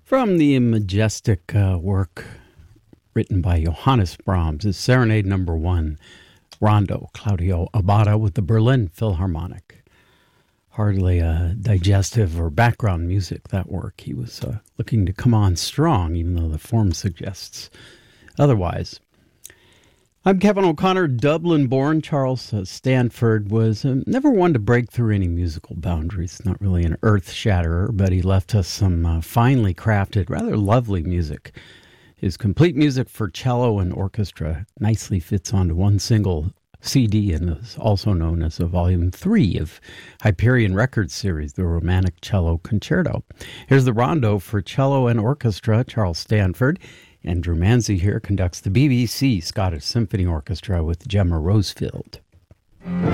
From the majestic work written by Johannes Brahms is Serenade Number 1, Rondo, Claudio Abbado with the Berlin Philharmonic. Hardly digestive or background music, that work. He was looking to come on strong, even though the form suggests otherwise. I'm Kevin O'Connor, Dublin-born. Charles Stanford was never one to break through any musical boundaries. Not really an earth-shatterer, but he left us some finely crafted, rather lovely music. His complete music for cello and orchestra nicely fits onto one single CD and is also known as a Volume 3 of Hyperion Records series, the Romantic Cello Concerto. Here's the Rondo for cello and orchestra, Charles Stanford. Andrew Manzi here conducts the BBC Scottish Symphony Orchestra with Gemma Rosefield.